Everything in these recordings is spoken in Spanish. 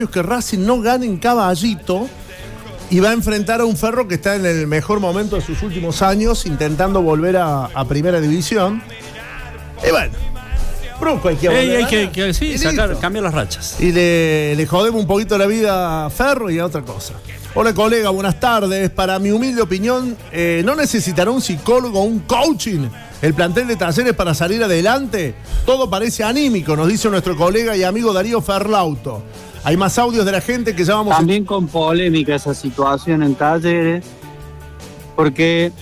que Racing no gane en Caballito y va a enfrentar a un Ferro que está en el mejor momento de sus últimos años, intentando volver a Primera División. Y bueno, Brusco hay que volver sí, cambiar las rachas. y le jodemos un poquito la vida a Ferro y a otra cosa. Hola colega, buenas tardes. Para mi humilde opinión, ¿no necesitará un psicólogo o un coaching el plantel de Talleres para salir adelante? Todo parece anímico, nos dice nuestro colega y amigo Darío Ferlauto. Hay más audios de la gente que ya vamos También con polémica esa situación en Talleres, porque,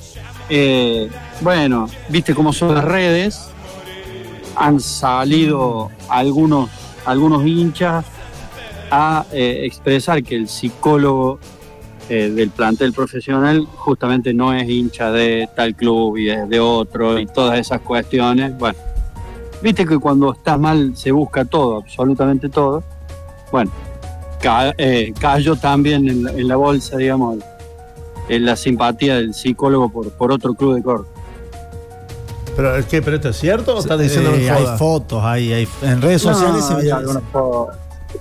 bueno, viste cómo son las redes, han salido algunos hinchas a expresar que el psicólogo del plantel profesional justamente no es hincha de tal club y es de otro y todas esas cuestiones. Bueno, viste que cuando estás mal se busca todo, absolutamente todo. Bueno, cayó también en la bolsa, digamos, en la simpatía del psicólogo por otro club de Córdoba. ¿Pero esto es cierto o estás diciendo hay fotos, hay en redes sociales se ve algunas fotos.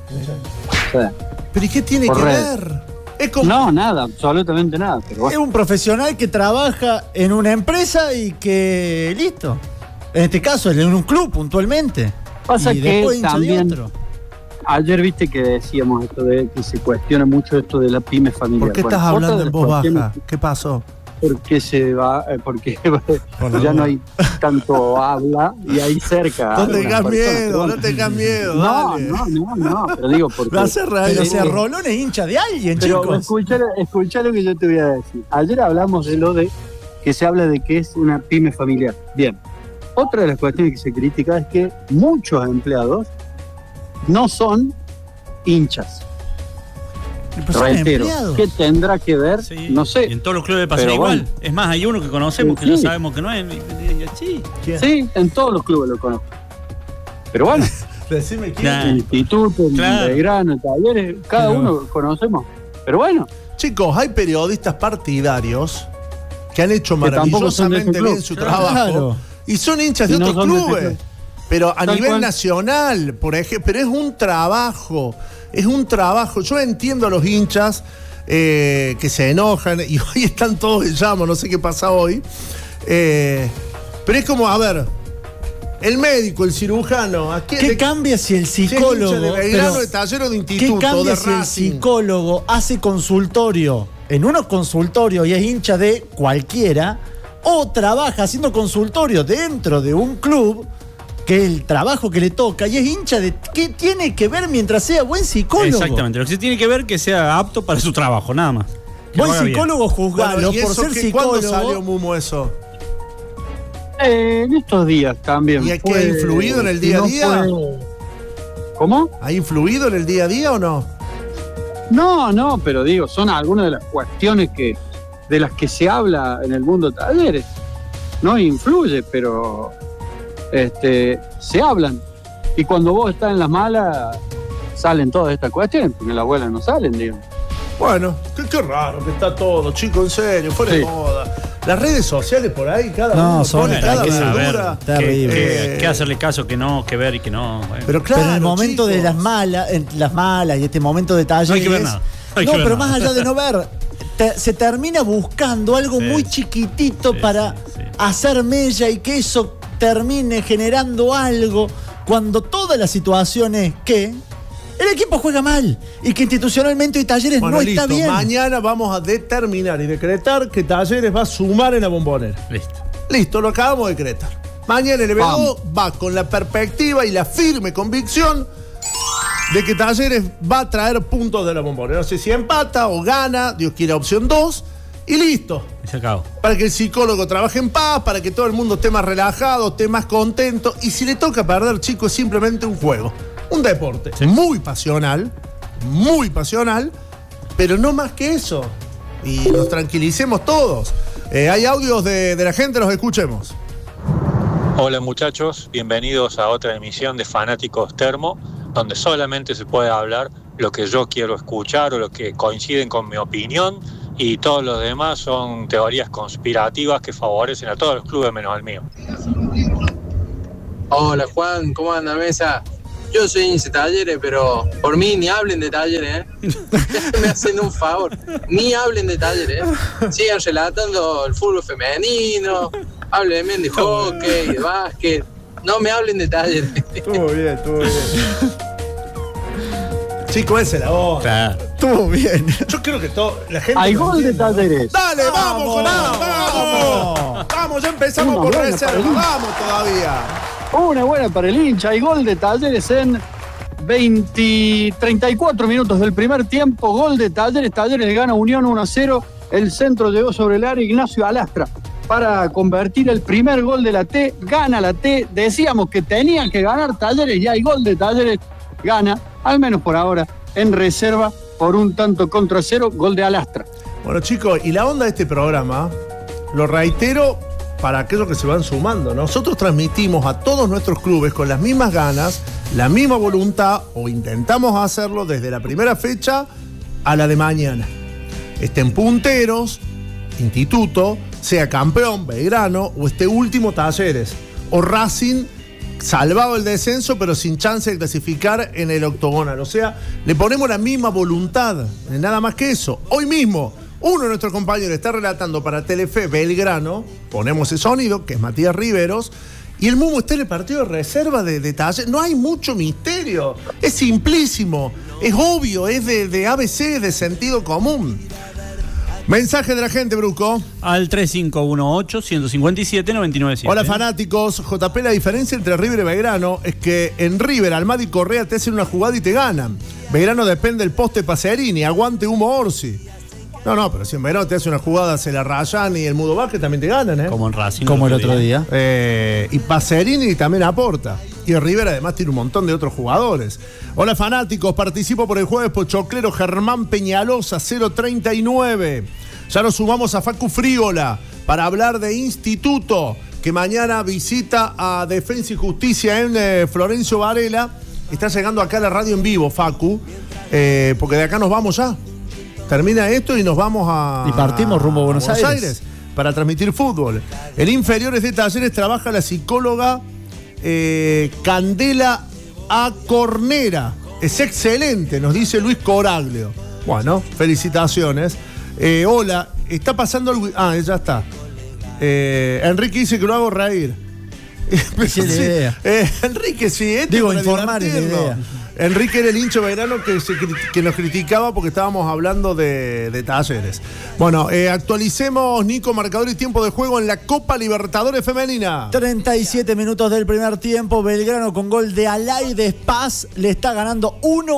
¿Pero y qué tiene que ver? Es como... No, nada, absolutamente nada. Pero bueno. Es un profesional que trabaja en una empresa y que listo. En este caso, en un club puntualmente. Pasa y que también otro. Ayer viste que decíamos esto de que se cuestiona mucho esto de la pyme familiar. ¿Por qué estás hablando en voz baja? ¿Qué pasó? Porque se va, porque ya no hay tanto habla y ahí cerca. No tengas miedo, no tengas miedo. No, pero digo, porque. Pero si Rolón es hincha de alguien, pero chicos. Escuchá lo que yo te voy a decir. Ayer hablamos de lo de que se habla de que es una pyme familiar. Bien. Otra de las cuestiones que se critica es que muchos empleados no son hinchas. Reitero, ¿qué tendrá que ver? Sí, no sé. Y en todos los clubes pasa igual. Bueno. Es más, hay uno que conocemos que no sabemos que no es. Sí, en todos los clubes lo conozco. Pero bueno, decime quién. El Instituto, el Belgrano, el Talleres, cada uno conocemos. Pero bueno. Chicos, hay periodistas partidarios que han hecho maravillosamente bien su trabajo y son hinchas de otros clubes. Pero a nivel nacional, por ejemplo, pero es un trabajo. Es un trabajo. Yo entiendo a los hinchas que se enojan y hoy están todos en llamo, no sé qué pasa hoy. Pero es como, a ver, el médico, el cirujano. ¿Qué cambia si el psicólogo. De Belgrano, de Talleres, de Instituto, ¿qué cambia de si el Racing? Psicólogo hace consultorio en unos consultorios y es hincha de cualquiera o trabaja haciendo consultorio dentro de un club? Que el trabajo que le toca y es hincha de... ¿Qué tiene que ver mientras sea buen psicólogo? Exactamente, lo que se tiene que ver es que sea apto para su trabajo, nada más. Buen psicólogo juzgalo por ser psicólogo. ¿Cuándo salió, Mumo, eso? En estos días también. ¿Y ha influido en el día a día? ¿Cómo? ¿Ha influido en el día a día o no? No, pero digo, son algunas de las cuestiones de las que se habla en el mundo de Talleres. No influye, pero... se hablan y cuando vos estás en las malas salen todas estas cuestiones porque en la abuela no salen, digamos. Bueno, qué raro que está todo, chicos, en serio, fuera de moda. Las redes sociales por ahí, cada uno pone cada verdura. ¿Qué hacerle caso, que no, que ver y que no? Bueno. Pero claro, en el momento de las malas y este momento de Talleres, no hay que ver nada. Pero más allá de no ver, se termina buscando algo muy chiquitito para hacer mella y que eso termine generando algo cuando toda la situación es que el equipo juega mal y que institucionalmente Talleres no está bien. Mañana vamos a determinar y decretar que Talleres va a sumar en la Bombonera. Listo, lo acabamos de decretar. Mañana el EBO va con la perspectiva y la firme convicción de que Talleres va a traer puntos de la Bombonera. No sé si empata o gana, Dios quiera opción 2. Y listo. Se acabó. Para que el psicólogo trabaje en paz, para que todo el mundo esté más relajado, esté más contento. Y si le toca perder, chicos, es simplemente un juego. Un deporte muy pasional, pero no más que eso. Y nos tranquilicemos todos. Hay audios de la gente, los escuchemos. Hola muchachos, bienvenidos a otra emisión de Fanáticos Termo, donde solamente se puede hablar lo que yo quiero escuchar o lo que coinciden con mi opinión. Y todos los demás son teorías conspirativas que favorecen a todos los clubes menos al mío. Hola Juan, ¿cómo anda mesa? Yo soy hincha de Talleres, pero por mí ni hablen de Talleres, me hacen un favor. Ni hablen de Talleres, sigan relatando el fútbol femenino, hablen de hockey, de básquet. No me hablen de Talleres. Estuvo bien. Chico, ese la voz. Estuvo bien. Yo creo que la gente. Hay gol de Talleres. Dale, vamos, vamos, ya empezamos por reserva. Vamos todavía. Una buena para el hincha. Hay gol de Talleres en 34 minutos del primer tiempo. Gol de Talleres. Talleres gana Unión 1-0. El centro llegó sobre el área Ignacio Alastra para convertir el primer gol de la T. Gana la T. Decíamos que tenía que ganar Talleres y hay gol de Talleres. Gana, al menos por ahora, en reserva por 1-0 gol de Alastra. Bueno, chicos, y la onda de este programa, lo reitero para aquellos que se van sumando. Nosotros transmitimos a todos nuestros clubes con las mismas ganas, la misma voluntad, o intentamos hacerlo desde la primera fecha a la de mañana. Estén punteros, Instituto, sea campeón, Belgrano, o este último Talleres, o Racing, salvado el descenso, pero sin chance de clasificar en el octogonal. O sea, le ponemos la misma voluntad, nada más que eso. Hoy mismo, uno de nuestros compañeros está relatando para Telefe Belgrano, ponemos ese sonido, que es Matías Riveros, y el Mumu está en el partido de reserva de Talleres. No hay mucho misterio, es simplísimo, es obvio, es de ABC, de sentido común. Mensaje de la gente, Bruco. Al 3518-157-997. Hola, fanáticos. JP, la diferencia entre River y Belgrano es que en River, Almada y Correa te hacen una jugada y te ganan. Belgrano depende del poste Pacerini. Aguante Humo Orsi. No, pero si en Belgrano te hace una jugada, se la rayan y el Mudo Vázquez también te ganan, ¿eh? Como en Racing. Como el otro día. Y Pacerini también aporta. Y el River además tiene un montón de otros jugadores. Hola, fanáticos. Participo por el jueves pochoclero Germán Peñalosa, 039. Ya nos sumamos a Facu Frígola para hablar de Instituto, que mañana visita a Defensa y Justicia en Florencio Varela. Está llegando acá a la radio en vivo, Facu, porque de acá nos vamos ya. Termina esto y nos vamos a... Y partimos rumbo a Buenos Aires para transmitir fútbol. En Inferiores de Talleres trabaja la psicóloga Candela Acornera. Es excelente, nos dice Luis Coraglio. Bueno, felicitaciones. Hola, está pasando algo... ya está. Enrique dice que lo hago reír. Sí, Enrique, sí. Digo, informar es la idea. Enrique era el hincha Belgrano que nos criticaba porque estábamos hablando de Talleres. Bueno, actualicemos, Nico, marcador y tiempo de juego en la Copa Libertadores Femenina. 37 minutos del primer tiempo. Belgrano con gol de Alaide Paz le está ganando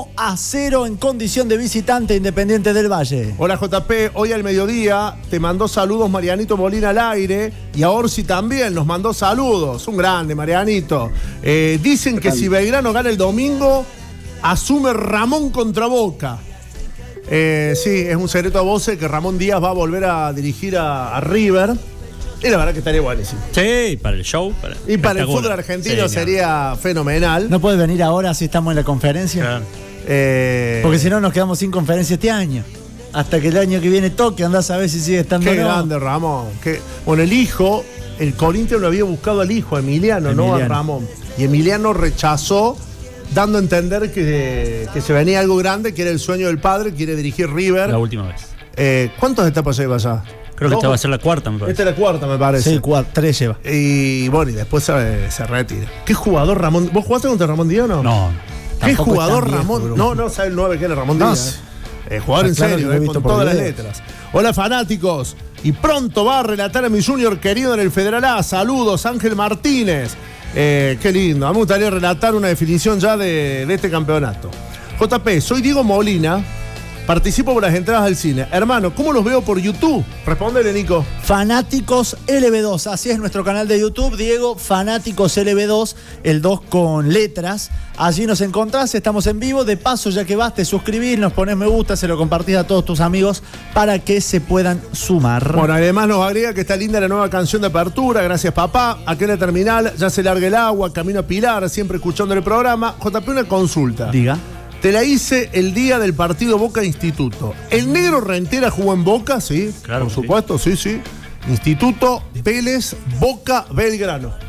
1-0 en condición de visitante Independiente del Valle. Hola, JP. Hoy al mediodía te mandó saludos Marianito Molina al aire y a Orsi también nos mandó saludos. Un grande, Marianito. Dicen que si Belgrano gana el domingo, asume Ramón contra Boca. Sí, es un secreto a voces que Ramón Díaz va a volver a dirigir a River. Y la verdad que estaría buenísimo. Sí, para el show. Y para el fútbol argentino sería fenomenal. ¿No puede venir ahora si estamos en la conferencia? Claro. Porque si no nos quedamos sin conferencia este año. Hasta que el año que viene toque, andás a ver si sigue estando. Qué grande, Ramón. Bueno, el hijo, el Corinthians lo había buscado al hijo, Emiliano, no a Ramón. Y Emiliano rechazó, dando a entender que se venía algo grande, que era el sueño del padre, quiere dirigir River. La última vez. ¿Cuántas etapas lleva ya? Creo que esta va a ser la cuarta, me parece. Esta es la cuarta, me parece. Sí, 3 lleva. Y bueno, y después se retira. ¿Qué jugador Ramón? ¿Vos jugaste contra Ramón Díaz o no? No. ¿Qué jugador Ramón? No, sabe el 9 que era Ramón Díaz. Jugador en serio, con todas las letras. Hola, fanáticos. Y pronto va a relatar a mi junior querido en el Federal A. Saludos, Ángel Martínez. Qué lindo. A mí me gustaría relatar una definición ya de este campeonato. JP, soy Diego Molina. Participo por las entradas al cine. Hermano, ¿cómo los veo por YouTube? Respóndele, Nico. Fanáticos LB2. Así es nuestro canal de YouTube, Diego. Fanáticos LB2. El 2 con letras. Allí nos encontrás. Estamos en vivo. De paso, ya que vas, te suscribís, nos ponés me gusta, se lo compartís a todos tus amigos para que se puedan sumar. Bueno, además nos agrega que está linda la nueva canción de apertura. Gracias, papá. Aquí en la terminal ya se larga el agua. Camino a Pilar, siempre escuchando el programa. JP, una consulta. Diga. Te la hice el día del partido Boca Instituto. ¿El negro Rentera jugó en Boca? Sí, claro, por supuesto, sí. Instituto, Vélez, Boca, Belgrano.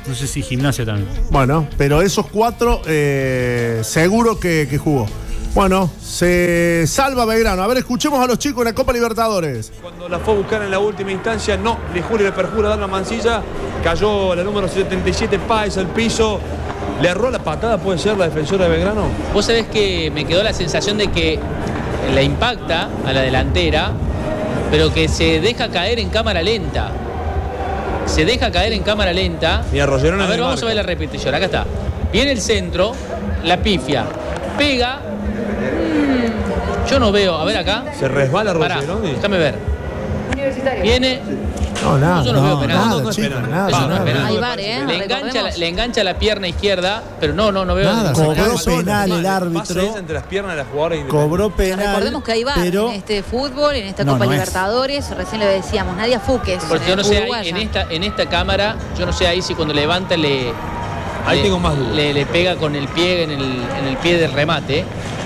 No sé si Gimnasia también. Bueno, pero esos 4 seguro que jugó. Bueno, se salva Belgrano. A ver, escuchemos a los chicos en la Copa Libertadores. Cuando la fue a buscar en la última instancia, no, le jura y le perjura dar la mancilla. Cayó la número 77, Páez al piso. ¿Le erró la patada, puede ser, la defensora de Belgrano? Vos sabés que me quedó la sensación de que la impacta a la delantera, pero que se deja caer en cámara lenta. Se deja caer en cámara lenta. Mira, Rogerón. A ver, vamos a ver la repetición. Acá está. Viene el centro, la pifia, pega. Yo no veo. A ver acá. Se resbala Rogerón. Déjame ver. Viene. No, nada. Yo no veo penal. No es penal. Nada, Eso no es penal. Hay VAR, Le engancha la pierna izquierda, pero no veo. Nada, cobró penal el árbitro. Pasa entre las piernas de las jugadoras. Cobró penal. Recordemos que hay VAR en este fútbol, en esta Copa Libertadores. Recién le decíamos, Nadia Fúquez. Porque yo no sé, en esta cámara, yo no sé ahí si cuando levanta ahí tengo más dudas. Le pega con el pie en el pie del remate.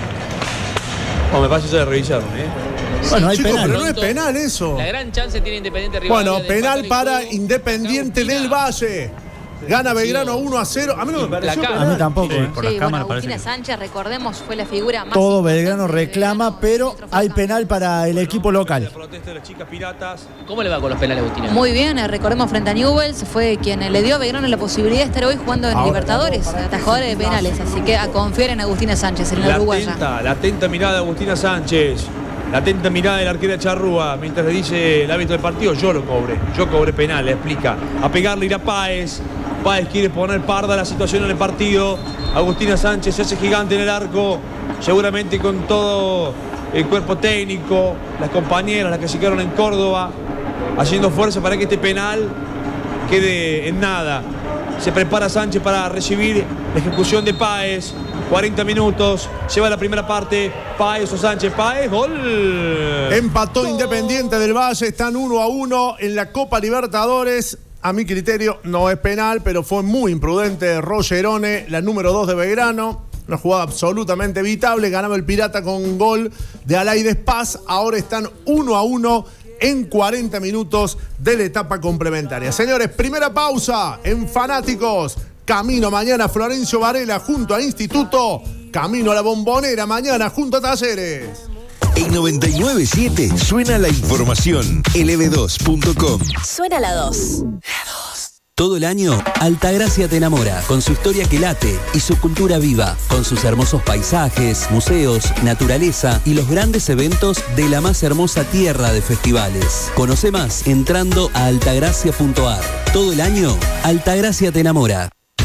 Me parece que ya revisaron, Bueno, hay Chicos, penal. pero no es penal eso. La gran chance tiene Independiente Rivadavia. Bueno, penal para Independiente del Valle. Gana Belgrano 1-0. A mí no me pareció penal. A mí tampoco. Por las cámaras Agustina parece. Sánchez, recordemos, fue la figura más Todo importante Belgrano de reclama, Belgrano. pero hay penal para el equipo local. La protesta de las chicas piratas. ¿Cómo le va con los penales, Agustina? Muy bien, recordemos frente a Newell's, fue quien le dio a Belgrano la posibilidad de estar hoy jugando en Libertadores, atajadora de penales, así que a confiar en Agustina Sánchez, en la uruguaya. La atenta mirada de Agustina Sánchez. La atenta mirada de la arquera Charrúa, mientras le dice el árbitro del partido, yo cobré penal, le explica. A pegarle irá Páez. Páez quiere poner parda la situación en el partido. Agustina Sánchez se hace gigante en el arco, seguramente con todo el cuerpo técnico, las compañeras, las que se quedaron en Córdoba, haciendo fuerza para que este penal quede en nada. Se prepara Sánchez para recibir la ejecución de Páez. 40 minutos, lleva la primera parte, Páez o Sánchez, Páez, gol. Empató Independiente del Valle, están 1-1 en la Copa Libertadores. A mi criterio no es penal, pero fue muy imprudente Rogerone, la número 2 de Belgrano. Una jugada absolutamente evitable, ganaba el Pirata con gol de Alaides Paz. Ahora están 1-1 en 40 minutos de la etapa complementaria. Señores, primera pausa en Fanáticos. Camino mañana Florencio Varela junto a Instituto. Camino a la Bombonera mañana junto a Talleres. En 99.7 suena la información. lb2.com. Suena la 2. Todo el año, Altagracia te enamora, con su historia que late y su cultura viva, con sus hermosos paisajes, museos, naturaleza y los grandes eventos de la más hermosa tierra de festivales. Conoce más entrando a altagracia.ar. Todo el año, Altagracia te enamora.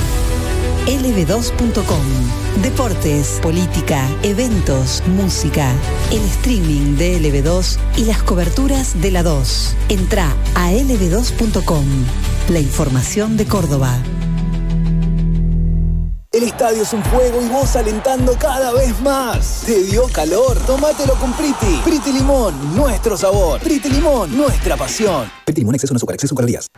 lb2.com. Deportes, política, eventos, música, el streaming de LB2 y las coberturas de la 2. Entrá a lb2.com. La información de Córdoba. El estadio es un fuego y vos alentando cada vez más. ¿Te dio calor? Tómatelo con Priti. Priti Limón, nuestro sabor. Priti Limón, nuestra pasión. Priti Limón, exceso en azúcar, exceso en calorías.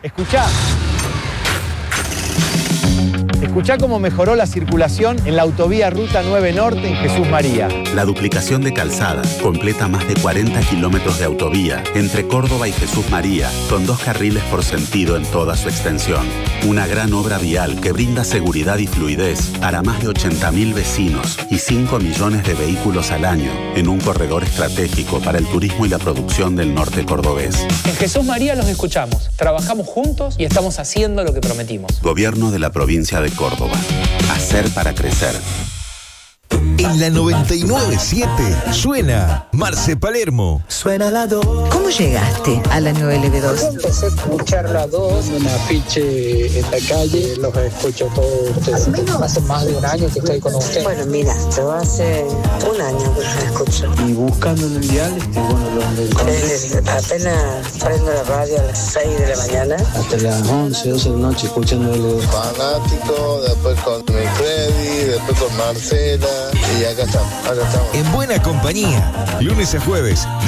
Escuchá cómo mejoró la circulación en la autovía Ruta 9 Norte en Jesús María. La duplicación de calzada completa más de 40 kilómetros de autovía entre Córdoba y Jesús María, con 2 carriles por sentido en toda su extensión. Una gran obra vial que brinda seguridad y fluidez para más de 80.000 vecinos y 5 millones de vehículos al año en un corredor estratégico para el turismo y la producción del norte cordobés. En Jesús María los escuchamos, trabajamos juntos y estamos haciendo lo que prometimos. Gobierno de la provincia de Córdoba. Hacer para crecer. En la 99.7 suena Marce Palermo. Suena la 2. ¿Cómo llegaste a la nueva LB2? Empecé a escuchar la 2, un afiche en la calle, los escucho todos ustedes. Hace más de un año que estoy con ustedes. Bueno, mira, yo hace un año que los escucho. Y buscando en el dial, Apenas prendo la radio a las 6 de la mañana. hasta las 11, 12 de la noche escuchando el Fanático, después con mi Freddy, después con Marcela. Y acá estamos. En buena compañía, lunes a jueves,